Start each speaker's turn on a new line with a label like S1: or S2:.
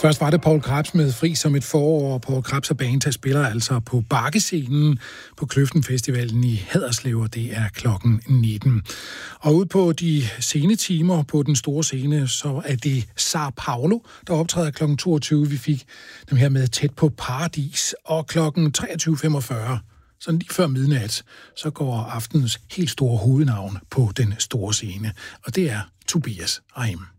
S1: Først var det Poul Krebs med Fri som et forår. Poul Krebs og Banta spiller altså på Bakkescenen på Kløften Festivalen i Haderslev, og det er klokken 19. Og ud på de sene timer på den store scene, så er det Sao Paulo, der optræder klokken 22. Vi fik dem her med Tæt på Paradis, og klokken 23.45. Sådan lige før midnat, så går aftenens helt store hovednavn på den store scene, og det er Tobias Rahim.